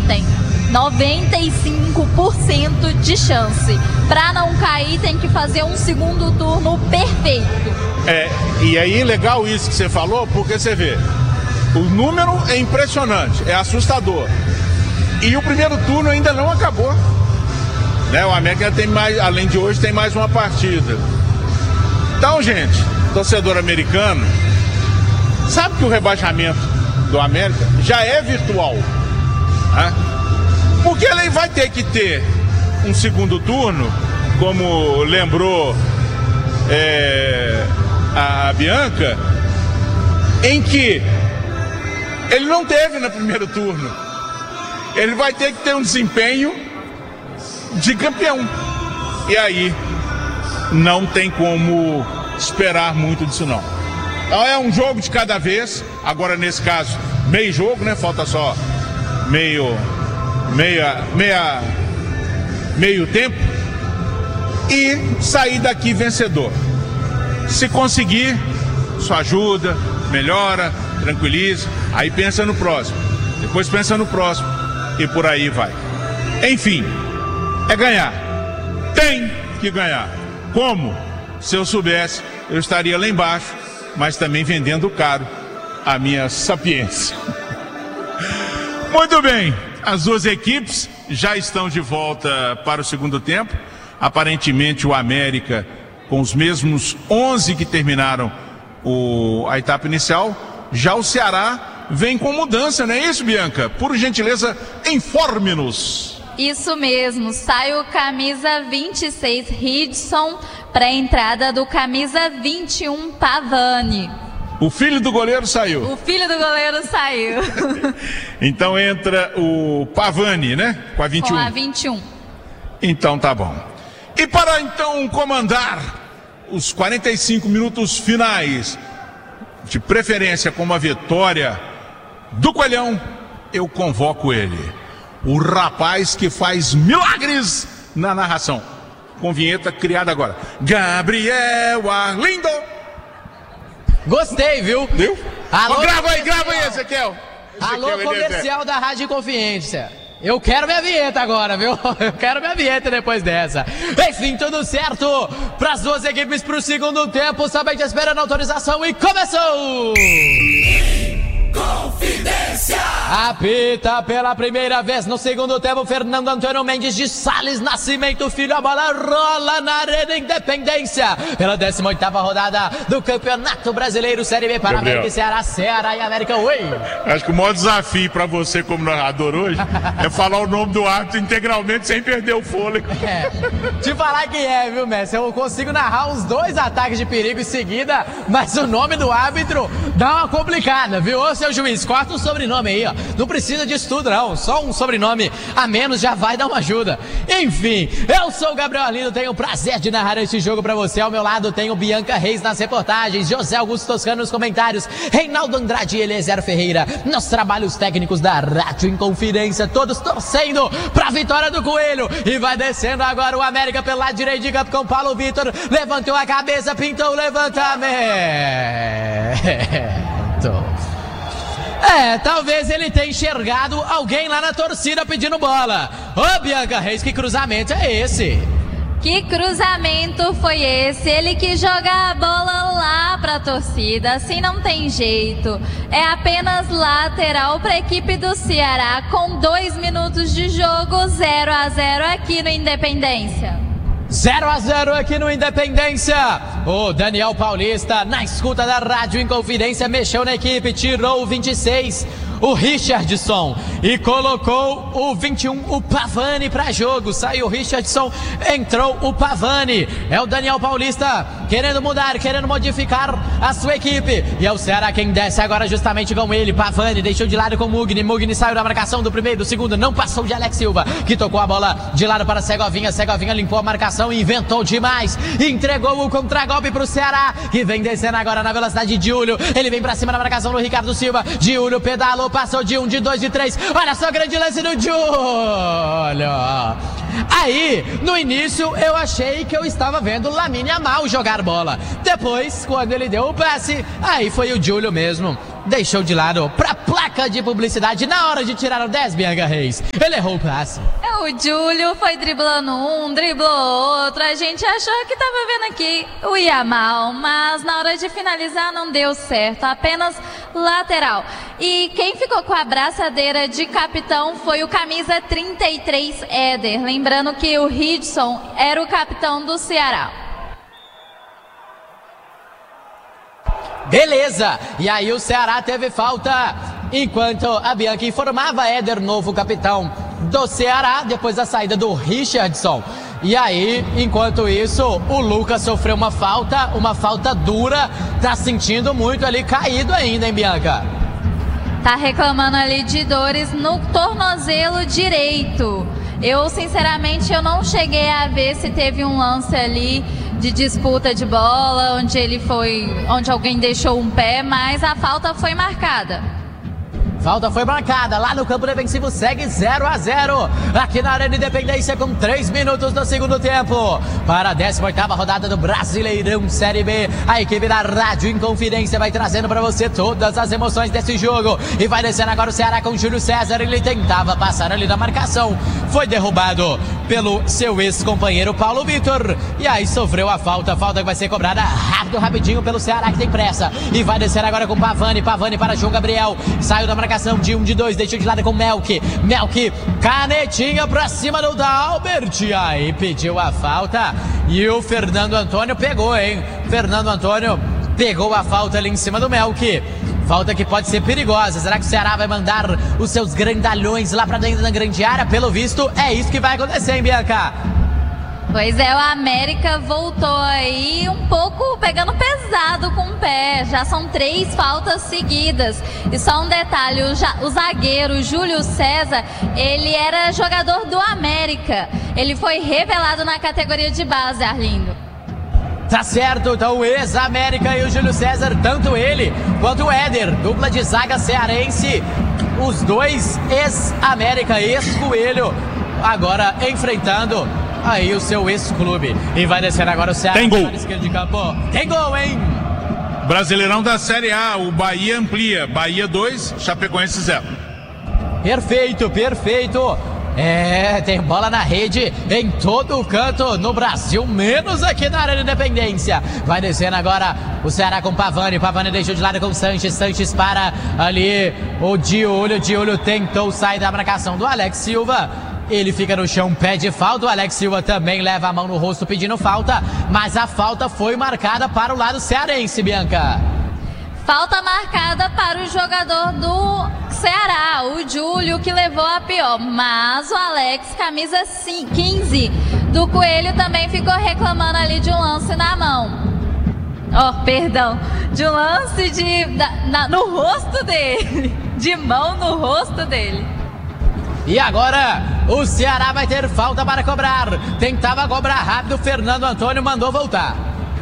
tem 95% de chance. Para não cair, tem que fazer um segundo turno perfeito. E aí legal isso que você falou, porque você vê, o número é impressionante, é assustador. E o primeiro turno ainda não acabou. Né? O América tem mais, além de hoje, tem mais uma partida. Então, gente, torcedor americano, sabe que o rebaixamento do América já é virtual. Né? Porque ele vai ter que ter um segundo turno, como lembrou a Bianca, em que ele não teve no primeiro turno. Ele vai ter que ter um desempenho de campeão. E aí não tem como esperar muito disso não. Então é um jogo de cada vez. Agora nesse caso, meio jogo, né? Falta só meio tempo. E sair daqui vencedor. Se conseguir, isso ajuda, melhora, tranquiliza. Aí pensa no próximo. Depois pensa no próximo. E por aí vai. Enfim, é ganhar. Tem que ganhar. Como? Se eu soubesse, eu estaria lá embaixo, mas também vendendo caro a minha sapiência. Muito bem, as duas equipes já estão de volta para o segundo tempo. Aparentemente o América, com os mesmos 11 que terminaram a etapa inicial. Já o Ceará vem com mudança, não é isso, Bianca? Por gentileza, informe-nos. Isso mesmo, sai o camisa 26 Ridson para a entrada do camisa 21 Pavani. O filho do goleiro saiu. O filho do goleiro saiu. Então entra o Pavani, né? Com a 21. Com a 21. Então tá bom. E para então comandar os 45 minutos finais, de preferência com uma vitória do Coelhão, eu convoco ele. O rapaz que faz milagres na narração. Com vinheta criada agora. Gabriel Arlindo. Gostei, viu? Viu? Alô, grava aí, Ezequiel. Alô, comercial da Rádio Inconfiência. Eu quero minha vinheta agora, viu? Eu quero minha vinheta depois dessa. Enfim, tudo certo para as duas equipes para o segundo tempo. Somente esperando a autorização e começou! Confidência! Apita pela primeira vez no segundo tempo Fernando Antônio Mendes de Sales Nascimento Filho. A bola rola na Arena Independência pela 18ª rodada do Campeonato Brasileiro Série B para América e Ceará. Ceará e América, oi! Acho que o maior desafio para você como narrador hoje é falar o nome do árbitro integralmente sem perder o fôlego. Te falar que viu, Messi? Eu consigo narrar uns 2 ataques de perigo em seguida, mas o nome do árbitro dá uma complicada, viu? Ô, seu juiz, corta um sobrenome aí, ó. Não precisa disso tudo, não. Só um sobrenome a menos já vai dar uma ajuda. Enfim, eu sou o Gabriel Arlindo, tenho o prazer de narrar este jogo pra você. Ao meu lado tenho Bianca Reis nas reportagens, José Augusto Toscano nos comentários, Reinaldo Andrade e Eliezer Ferreira nos trabalhos técnicos da Rádio Inconfidência, todos torcendo pra vitória do Coelho. E vai descendo agora o América pelo lado direito de campo com Paulo Vitor. Levantou a cabeça, pintou o levantamento. Talvez ele tenha enxergado alguém lá na torcida pedindo bola. Ô, Bianca Reis, que cruzamento é esse? Que cruzamento foi esse? Ele quis jogar a bola lá pra torcida, assim não tem jeito. É apenas lateral pra equipe do Ceará, com 2 minutos de jogo, 0-0 aqui no Independência. 0-0 aqui no Independência. O Daniel Paulista, na escuta da Rádio Inconfidência, mexeu na equipe, tirou o 26, o Richardson, e colocou o 21, o Pavani, para jogo. Saiu o Richardson, entrou o Pavani. É o Daniel Paulista querendo mudar, querendo modificar a sua equipe. E é o Ceará quem desce agora justamente com ele. Pavani deixou de lado com Mugni. Mugni saiu da marcação do primeiro, do segundo, não passou de Alex Silva, que tocou a bola de lado para Segovinha. Segovinha limpou a marcação e inventou demais. Entregou o contragolpe pro Ceará, que vem descendo agora na velocidade de Júlio. Ele vem pra cima da marcação do Ricardo Silva. Júlio pedalou, passou de 1, de 2, de 3. Olha só o grande lance do Júlio. Aí, no início, eu achei que eu estava vendo Lamine Yamal jogar bola. Depois, quando ele deu o passe, aí foi o Júlio mesmo. deixou de lado pra placa de publicidade na hora de tirar o 10, Bianca Reis. Ele errou o passe. O Júlio foi driblando um, driblou outro. A gente achou que tava vendo aqui o ia mal, mas na hora de finalizar não deu certo, apenas lateral. E quem ficou com a braçadeira de capitão foi o camisa 33, Éder. Lembrando que o Hidson era o capitão do Ceará. Beleza, e aí o Ceará teve falta, enquanto a Bianca informava Éder, novo capitão do Ceará, depois da saída do Richardson. E aí, enquanto isso, o Lucas sofreu uma falta dura, tá sentindo muito ali, caído ainda, hein, Bianca? Tá reclamando ali de dores no tornozelo direito. Eu, sinceramente, eu não cheguei a ver se teve um lance ali de disputa de bola, onde alguém deixou um pé, mas a falta foi marcada. Falta foi marcada, lá no campo defensivo segue 0-0, aqui na Arena Independência com 3 minutos do segundo tempo, para a 18ª rodada do Brasileirão Série B, a equipe da Rádio Inconfidência vai trazendo para você todas as emoções desse jogo, e vai descendo agora o Ceará com Júlio César, ele tentava passar ali na marcação, foi derrubado pelo seu ex-companheiro Paulo Vitor, e aí sofreu a falta que vai ser cobrada rapidinho pelo Ceará que tem pressa, e vai descer agora com Pavani para João Gabriel, saiu da marcação de 1 de 2, deixou de lado com Melk, canetinha pra cima do Dalbert, aí pediu a falta, e o Fernando Antônio pegou, hein, Fernando Antônio pegou a falta ali em cima do Melk, falta que pode ser perigosa, será que o Ceará vai mandar os seus grandalhões lá pra dentro da grande área? Pelo visto é isso que vai acontecer, hein, Bianca? Pois é, o América voltou aí um pouco pegando pesado com o pé, já são 3 faltas seguidas. E só um detalhe, o zagueiro Júlio César, ele era jogador do América, ele foi revelado na categoria de base, Arlindo. Tá certo, então o ex-América e o Júlio César, tanto ele quanto o Éder, dupla de zaga cearense, os dois ex-América, ex-Coelho, agora enfrentando aí o seu ex-clube. E vai descer agora o Ceará. Tem gol. Esquerda de campo. Tem gol, hein? Brasileirão da Série A, o Bahia amplia. Bahia 2, Chapecoense 0. Perfeito. Tem bola na rede em todo o canto no Brasil, menos aqui na Arena Independência. Vai descendo agora o Ceará com Pavani deixou de lado com Sanches para ali o Diolho tentou sair da marcação do Alex Silva. Ele fica no chão, pede falta, o Alex Silva também leva a mão no rosto pedindo falta, mas a falta foi marcada para o lado cearense, Bianca. Falta marcada para o jogador do Ceará, o Júlio, que levou a pior, mas o Alex, camisa 15 do Coelho, também ficou reclamando ali de um lance na mão. De um lance no rosto dele, de mão no rosto dele. E agora o Ceará vai ter falta para cobrar. Tentava cobrar rápido, Fernando Antônio mandou voltar.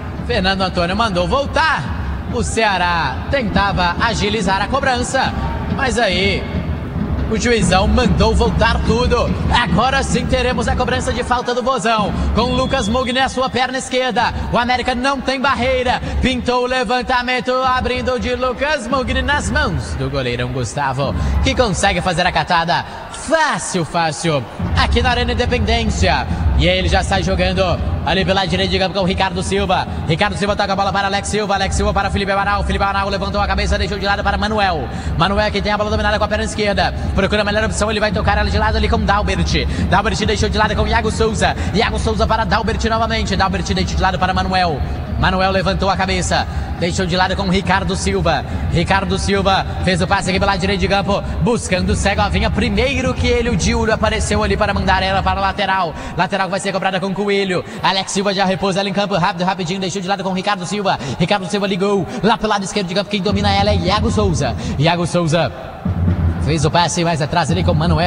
O Ceará tentava agilizar a cobrança, mas aí o juizão mandou voltar tudo. Agora sim teremos a cobrança de falta do Vozão, com Lucas Mugni na sua perna esquerda. O América não tem barreira, pintou o levantamento, abrindo de Lucas Mugni nas mãos do goleirão Gustavo, que consegue fazer a catada fácil, aqui na Arena Independência. E aí ele já sai jogando ali pela direita de campo com o Ricardo Silva. Toca a bola para Alex Silva para Felipe Amaral. Levantou a cabeça, deixou de lado para Manuel que tem a bola dominada com a perna esquerda, procura a melhor opção, ele vai tocar ela de lado ali com Dalbert deixou de lado com Iago Souza para Dalbert novamente, deixou de lado para Manuel levantou a cabeça, deixou de lado com Ricardo Silva fez o passe aqui pela direita de campo, buscando o Segovinha, primeiro que ele, o Diolho apareceu ali para mandar ela para a lateral vai ser cobrada com Coelho. Alex Silva já repousa ela em campo, rapidinho, deixou de lado com Ricardo Silva ligou, lá pelo lado esquerdo de campo, quem domina ela é Iago Souza fez o passe mais atrás ali com Manuel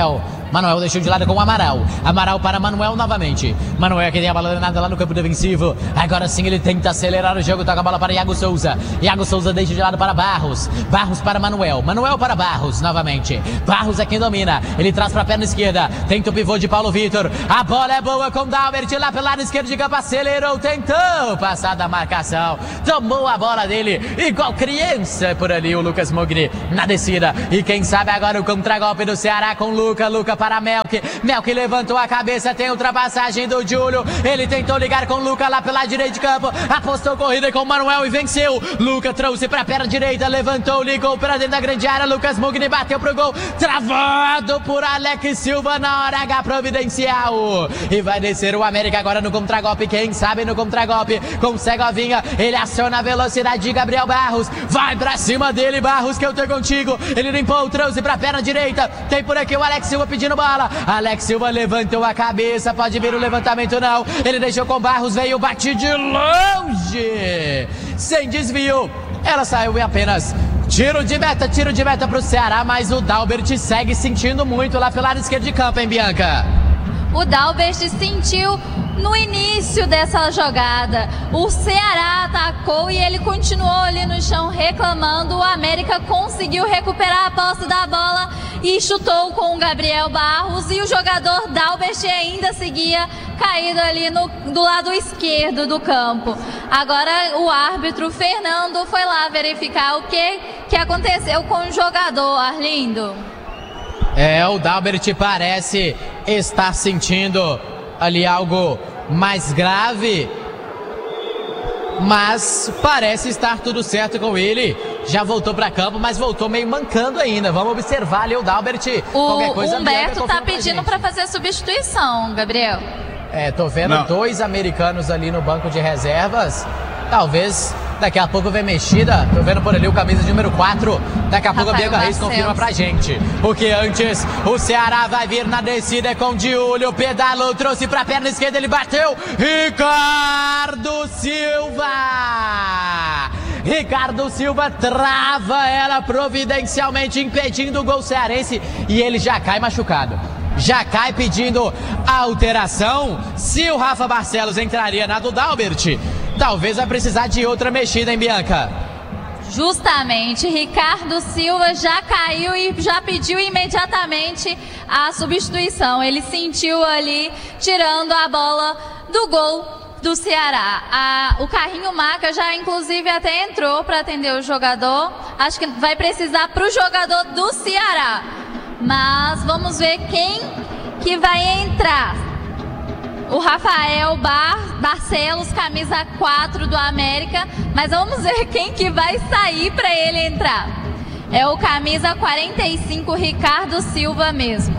Manuel deixou de lado com o Amaral. Amaral para Manuel novamente. Manuel que tem a bola danada lá no campo defensivo. Agora sim ele tenta acelerar o jogo. Toca a bola para Iago Souza. Iago Souza deixa de lado para Barros. Barros para Manuel. Manuel para Barros novamente. Barros é quem domina. Ele traz para a perna esquerda. Tenta o pivô de Paulo Vitor. A bola é boa com Dalbert lá pelo lado esquerdo de campo. Acelerou, tentou passar da marcação. Tomou a bola dele. Igual criança por ali o Lucas Mugni na descida. E quem sabe agora o contragolpe do Ceará com Luca. Luca para Melk. Melk levantou a cabeça. Tem ultrapassagem do Júlio. Ele tentou ligar com Luca lá pela direita de campo. Apostou corrida com o Manuel e venceu. Luca trouxe para a perna direita. Levantou, ligou para dentro da grande área. Lucas Mugni bateu pro gol. Travado por Alex Silva na hora H providencial. E vai descer o América agora no contragolpe. Quem sabe no contragolpe com Segovinha. Ele aciona a velocidade de Gabriel Barros. Vai pra cima dele, Barros, que eu tô contigo. Ele limpou, trouxe pra perna direita. Tem por aqui o Alex Silva pedindo bola. Alex Silva levantou a cabeça. Pode vir o levantamento, não. Ele deixou com Barros, veio, bate de longe. Sem desvio. Ela saiu em apenas tiro de meta pro Ceará. Mas o Dalbert segue sentindo muito lá pelo lado esquerdo de campo, hein, Bianca? O Dalbert sentiu no início dessa jogada. O Ceará atacou e ele continuou ali no chão reclamando. O América conseguiu recuperar a posse da bola e chutou com o Gabriel Barros. E o jogador Dalbert ainda seguia caído ali do lado esquerdo do campo. Agora o árbitro Fernando foi lá verificar o que aconteceu com o jogador, Arlindo. O Dalbert parece estar sentindo ali algo mais grave, mas parece estar tudo certo com ele. Já voltou para campo, mas voltou meio mancando ainda. Vamos observar ali o Dalbert. O Humberto tá pedindo para fazer substituição, Gabriel. Tô vendo dois americanos ali no banco de reservas. Talvez daqui a pouco vem mexida. Tô vendo por ali o camisa de número 4. Daqui a pouco a Bianca Reis confirma pra gente. Porque antes o Ceará vai vir na descida com Júlio. Pedalou, trouxe pra perna esquerda, ele bateu. Ricardo Silva! Ricardo Silva trava ela providencialmente, impedindo o gol cearense. E ele já cai machucado. Já cai pedindo alteração. Se o Rafa Barcelos entraria na do Dalbert, talvez vai precisar de outra mexida, hein, Bianca? Justamente, Ricardo Silva já caiu e já pediu imediatamente a substituição. Ele sentiu ali, tirando a bola do gol do Ceará. O Carrinho Maca já inclusive até entrou para atender o jogador. Acho que vai precisar para o jogador do Ceará. Mas vamos ver quem que vai entrar. O Rafael Barcelos, camisa 4 do América. Mas vamos ver quem que vai sair para ele entrar. É o camisa 45, Ricardo Silva mesmo.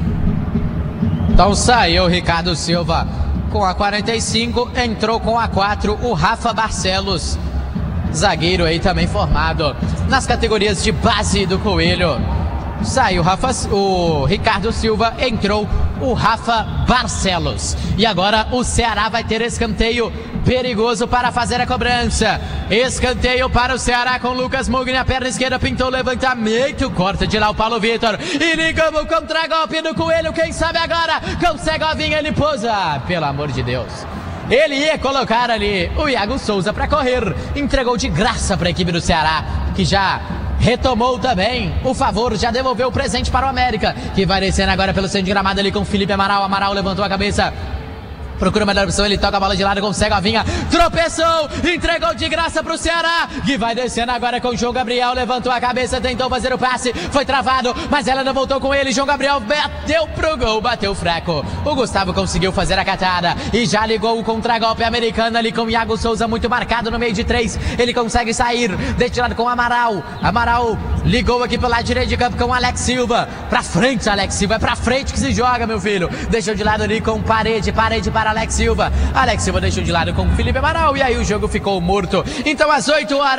Então saiu o Ricardo Silva com a 45, entrou com a 4 o Rafa Barcelos. Zagueiro aí também formado nas categorias de base do Coelho. Saiu o Ricardo Silva, entrou o Rafa Barcelos. E agora o Ceará vai ter escanteio perigoso para fazer a cobrança. Escanteio para o Ceará com Lucas Mugni na perna esquerda, pintou o levantamento, corta de lá o Paulo Vitor. E ligamos o contragolpe do Coelho, quem sabe agora consegue a vinha, ele pousa. Pelo amor de Deus. Ele ia colocar ali o Iago Souza para correr. Entregou de graça para a equipe do Ceará, que já retomou também o favor, já devolveu o presente para o América, que vai descendo agora pelo centro de gramado ali com Felipe Amaral. Amaral levantou a cabeça, procura uma melhor opção, ele toca a bola de lado, consegue a vinha, tropeçou, entregou de graça para o Ceará, que vai descendo agora com João Gabriel, levantou a cabeça, tentou fazer o passe, foi travado, mas ela não voltou com ele. João Gabriel bateu pro gol, bateu fraco. O Gustavo conseguiu fazer a catada e já ligou o contragolpe americano ali com o Iago Souza, muito marcado no meio de 3. Ele consegue sair, destinado com o Amaral. Amaral ligou aqui pelo lado direito de campo com o Alex Silva. Pra frente, Alex Silva, é pra frente que se joga, meu filho. Deixou de lado ali com parede para Alex Silva. Alex Silva deixou de lado com o Felipe Amaral e aí o jogo ficou morto. Então às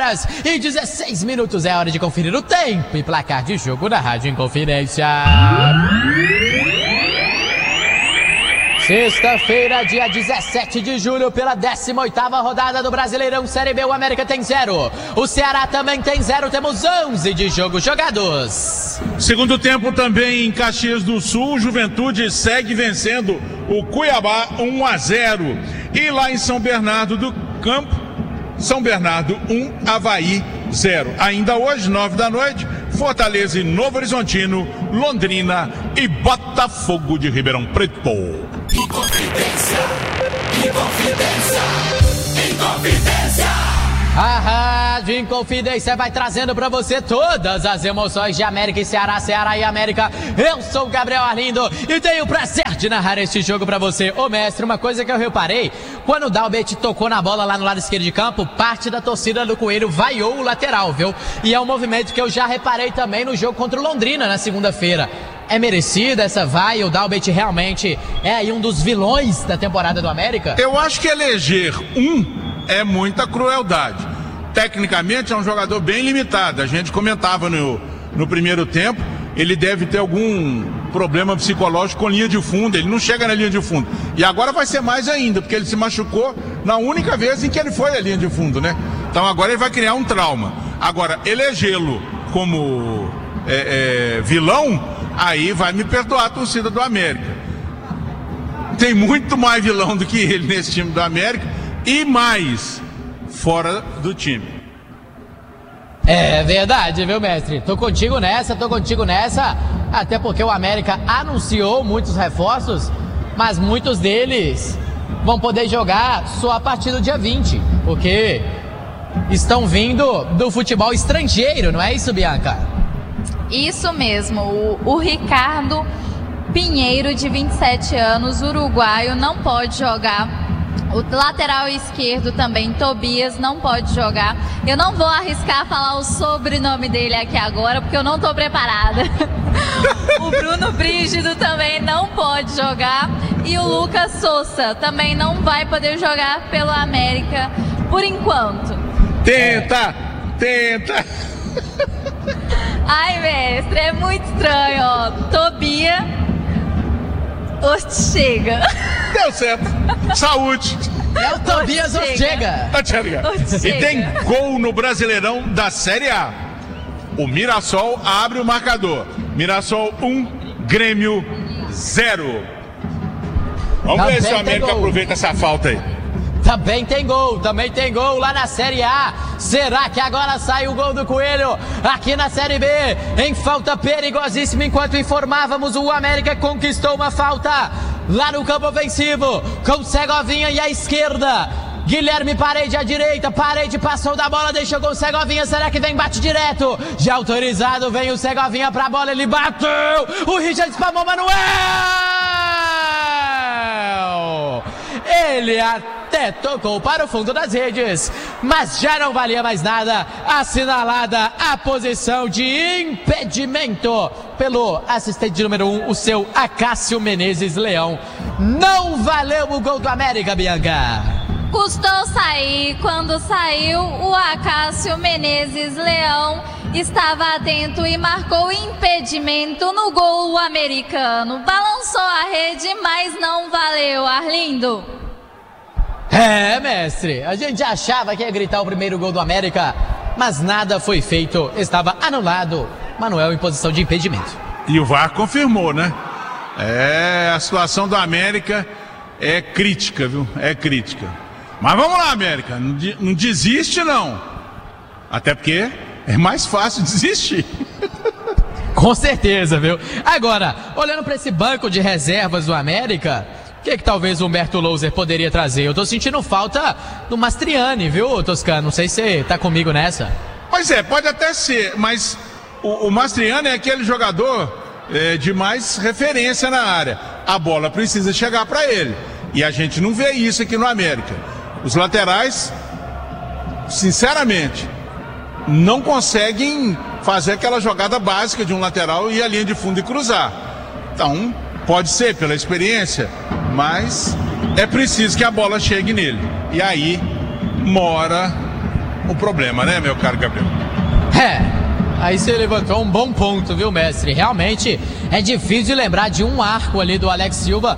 8h16 é hora de conferir o tempo e placar de jogo da Rádio Inconfidência. Sexta-feira, dia 17 de julho, pela 18ª rodada do Brasileirão Série B, o América tem 0. O Ceará também tem 0, temos 11 de jogo jogados. Segundo tempo também em Caxias do Sul, Juventude segue vencendo o Cuiabá 1-0. E lá em São Bernardo do Campo, São Bernardo 1, Avaí 0. Ainda hoje, 9 da noite, Fortaleza e Novo Horizontino, Londrina e Botafogo de Ribeirão Preto. Inconfidência, Inconfidência, Inconfidência. A Rádio Inconfidência vai trazendo pra você todas as emoções de América e Ceará, Ceará e América. Eu sou o Gabriel Arlindo e tenho o prazer de narrar este jogo pra você. Ô mestre, uma coisa que eu reparei, quando o Dalbert tocou na bola lá no lado esquerdo de campo, parte da torcida do Coelho vaiou o lateral, viu? E é um movimento que eu já reparei também no jogo contra o Londrina na segunda-feira. É merecida essa vaia? O Dalbert realmente é aí um dos vilões da temporada do América? Eu acho que eleger é muita crueldade. Tecnicamente é um jogador bem limitado. A gente comentava no primeiro tempo, ele deve ter algum problema psicológico com linha de fundo, ele não chega na linha de fundo. E agora vai ser mais ainda, porque ele se machucou na única vez em que ele foi à linha de fundo, né? Então agora ele vai criar um trauma. Agora, elegê-lo como vilão, aí vai me perdoar a torcida do América. Tem muito mais vilão do que ele nesse time do América e mais fora do time. É verdade, viu, mestre? Tô contigo nessa. Até porque o América anunciou muitos reforços, mas muitos deles vão poder jogar só a partir do dia 20, porque estão vindo do futebol estrangeiro, não é isso, Bianca? Isso mesmo, o Ricardo Pinheiro, de 27 anos, uruguaio, não pode jogar. O lateral esquerdo também, Tobias, não pode jogar. Eu não vou arriscar falar o sobrenome dele aqui agora, porque eu não estou preparada. O Bruno Brígido também não pode jogar. E o Lucas Souza também não vai poder jogar pelo América por enquanto. Tenta! Ai, mestre, é muito estranho, ó. Tobias Ortega. Deu certo. Saúde. É o Tobias Ortega. E tem gol no Brasileirão da Série A. O Mirassol abre o marcador. Mirassol 1, Grêmio 0. Vamos ver se o América aproveita essa falta aí. Também tem gol lá na Série A. Será que agora sai o gol do Coelho aqui na Série B? Em falta perigosíssima, enquanto informávamos, o América conquistou uma falta lá no campo ofensivo, com Segovinha e a esquerda. Guilherme Parede à direita, Parede passou da bola, deixou com o Segovinha, será que vem, bate direto? Já autorizado, vem o Segovinha pra bola, ele bateu, o Richard espalmou, Manuel! Ele até tocou para o fundo das redes, mas já não valia mais nada. Assinalada a posição de impedimento pelo assistente número 1, o seu Acácio Menezes Leão. Não valeu o gol do América, Bianca. Custou sair. Quando saiu, o Acácio Menezes Leão estava atento e marcou impedimento no gol americano. Balançou a rede, mas não valeu, Arlindo. É, mestre, a gente achava que ia gritar o primeiro gol do América, mas nada foi feito, estava anulado. Manuel em posição de impedimento. E o VAR confirmou, né? A situação do América é crítica, viu? É crítica. Mas vamos lá, América, não desiste não. Até porque é mais fácil desistir. Com certeza, viu? Agora, olhando para esse banco de reservas do América, o que talvez o Humberto Louser poderia trazer? Eu tô sentindo falta do Mastriani, viu, Toscano? Não sei se você tá comigo nessa. Pois é, pode até ser, mas o Mastriani é aquele jogador de mais referência na área. A bola precisa chegar para ele. E a gente não vê isso aqui no América. Os laterais, sinceramente, não conseguem fazer aquela jogada básica de um lateral ir à linha de fundo e cruzar. Então, pode ser pela experiência, mas é preciso que a bola chegue nele. E aí mora o problema, né, meu caro Gabriel? Aí você levantou um bom ponto, viu, mestre? Realmente é difícil lembrar de um arco ali do Alex Silva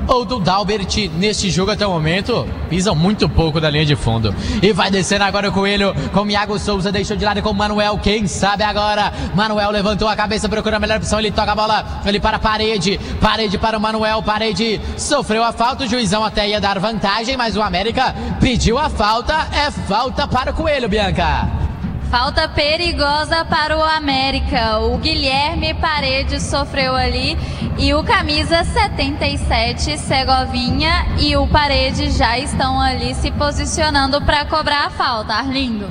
ou do Dalbert neste jogo até o momento, pisam muito pouco da linha de fundo. E vai descendo agora o Coelho com Iago Souza, deixou de lado com o Manuel, quem sabe agora. Manuel levantou a cabeça, procura a melhor opção, ele toca a bola, ele para a Parede para o Manuel, Parede sofreu a falta, o juizão até ia dar vantagem, mas o América pediu a falta, é falta para o Coelho, Bianca. Falta perigosa para o América. O Guilherme Paredes sofreu ali e o camisa 77, Segovinha, e o Paredes já estão ali se posicionando para cobrar a falta. Arlindo.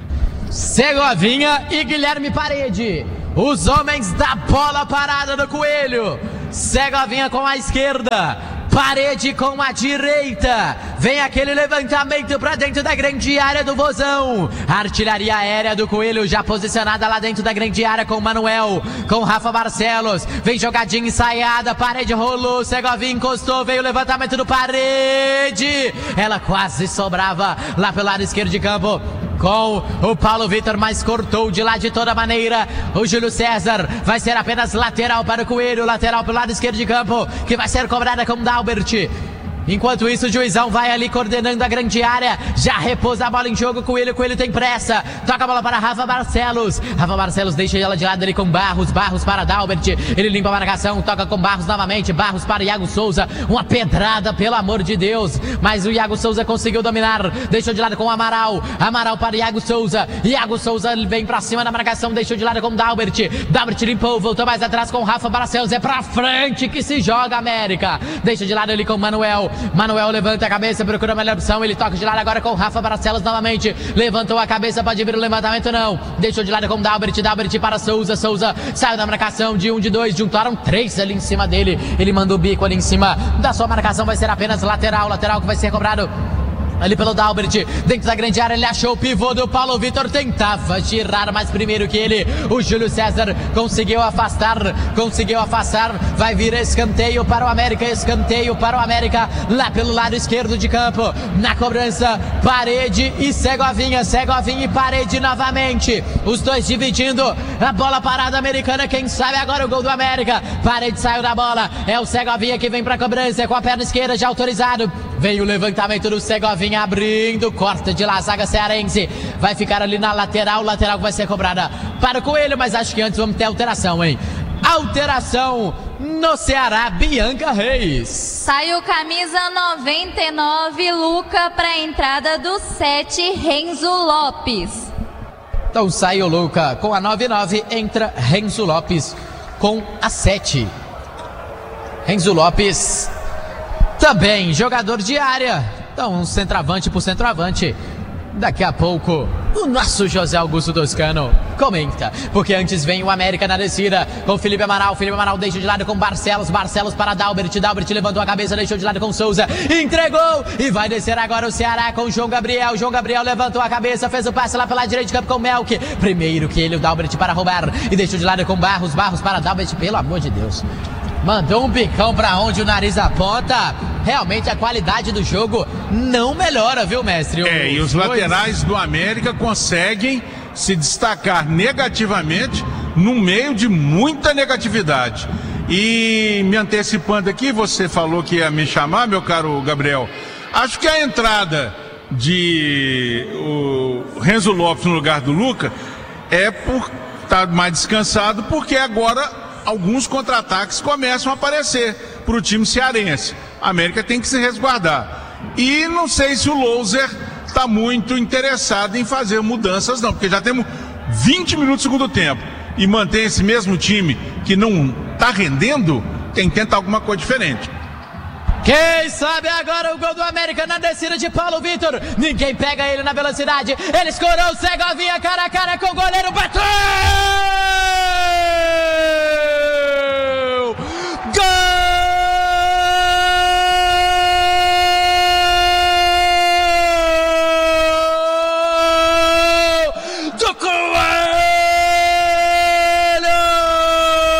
Segovinha e Guilherme Parede, os homens da bola parada do Coelho. Segovinha com a esquerda, Parede com a direita. Vem aquele levantamento pra dentro da grande área do Vozão. Artilharia aérea do Coelho já posicionada lá dentro da grande área com o Manuel, com Rafa Barcelos. Vem jogadinha ensaiada, Parede rolou, Segovinha encostou, veio o levantamento do Parede. Ela quase sobrava lá pelo lado esquerdo de campo com o Paulo Vitor, mas cortou de lá de toda maneira. O Júlio César vai ser apenas lateral para o Coelho, lateral pelo lado esquerdo de campo, que vai ser cobrada com Dalbert. Enquanto isso, o juizão vai ali coordenando a grande área, já repousa a bola em jogo, Coelho tem pressa, toca a bola para Rafa Barcelos, Rafa Barcelos deixa ela de lado ali com Barros para Dalbert, ele limpa a marcação, toca com Barros novamente, Barros para Iago Souza, uma pedrada, pelo amor de Deus, mas o Iago Souza conseguiu dominar, deixou de lado com Amaral para Iago Souza vem pra cima da marcação, deixou de lado com Dalbert limpou, voltou mais atrás com Rafa Barcelos, é pra frente que se joga América, deixa de lado ali com Manuel levanta a cabeça, procura a melhor opção, ele toca de lado agora com Rafa Barcelos novamente, levantou a cabeça, pode vir o levantamento, não, deixou de lado com Dalbert para Souza saiu da marcação de 1, de 2, juntaram 3 ali em cima dele, ele manda o bico ali em cima da sua marcação, vai ser apenas lateral que vai ser cobrado ali pelo Dalbert, dentro da grande área, ele achou o pivô do Paulo Vitor, tentava girar, mas primeiro que ele, o Júlio César conseguiu afastar, vai vir escanteio para o América, lá pelo lado esquerdo de campo, na cobrança, Parede e Segovinha e Parede novamente, os dois dividindo a bola parada americana, quem sabe agora o gol do América, Parede saiu da bola, é o Segovinha que vem para a cobrança, com a perna esquerda já autorizado, vem o levantamento do Segovinha, abrindo, corta de lá a zaga cearense, vai ficar ali na lateral que vai ser cobrada para o Coelho, mas acho que antes vamos ter alteração, hein? Alteração no Ceará, Bianca Reis. Sai o camisa 99, Luca, para a entrada do 7, Renzo Lopes. Então sai o Luca com a 99, entra Renzo Lopes com a 7. Renzo Lopes também jogador de área. Então, um centroavante por centroavante. Daqui a pouco, o nosso José Augusto Toscano comenta. Porque antes vem o América na descida com Felipe Amaral deixa de lado com Barcelos para Dalbert levantou a cabeça, deixou de lado com Souza, entregou e vai descer agora o Ceará com João Gabriel levantou a cabeça, fez o passe lá pela direita de campo com Melk. Primeiro que ele, o Dalbert para roubar e deixou de lado com Barros para Dalbert, pelo amor de Deus. Mandou um bicão pra onde o nariz aponta. Realmente a qualidade do jogo não melhora, viu, mestre? E os laterais do América conseguem se destacar negativamente no meio de muita negatividade. E me antecipando aqui, você falou que ia me chamar, meu caro Gabriel. Acho que a entrada de o Renzo Lopes no lugar do Luca é por estar mais descansado, porque agora alguns contra-ataques começam a aparecer para o time cearense. A América tem que se resguardar. E não sei se o Louser está muito interessado em fazer mudanças, não, porque já temos 20 minutos do segundo tempo e mantém esse mesmo time que não está rendendo, tem que tentar alguma coisa diferente. Quem sabe agora o gol do América na descida de Paulo Vitor. Ninguém pega ele na velocidade. Ele escorou, Segovinha cara a cara com o goleiro, bateu!